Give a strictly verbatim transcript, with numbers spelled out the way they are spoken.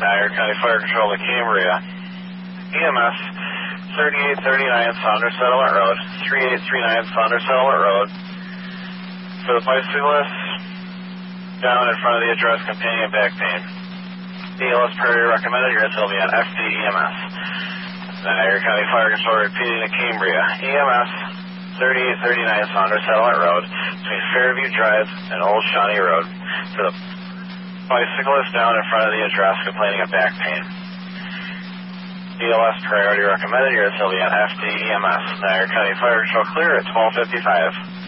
Niagara County Fire Control to Cambria. E M S thirty-eight thirty-nine Saunders Settlement Road, thirty-eight thirty-nine Saunders Settlement Road. For the bicyclist, down in front of the address complaining of back pain. A L S priority recommended. Your will be on F D E M S. Niagara County Fire Control repeating to Cambria. E M S thirty-eight thirty-nine Saunders Settlement Road between Fairview Drive and Old Shawnee Road. For the bicyclist down in front of the address complaining of back pain. E L S priority recommended. Your will be on F D E M S. Niagara County Fire Control clear at twelve fifty-five.